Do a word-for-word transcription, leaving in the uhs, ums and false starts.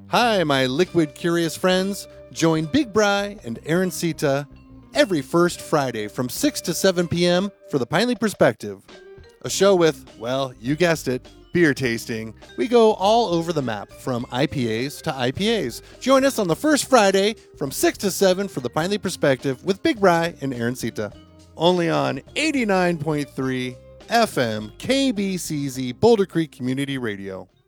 Hi, my liquid curious friends. Join Big Bry and Aaron Sita every first Friday from six to seven p.m. for the Pinely Perspective. A show with, well, you guessed it, beer tasting. We go all over the map from I P As to I P As. Join us on the first Friday from six to seven for the Pinely Perspective with Big Bry and Aaron Sita. Only on eighty-nine point three F M K B C Z Boulder Creek Community Radio.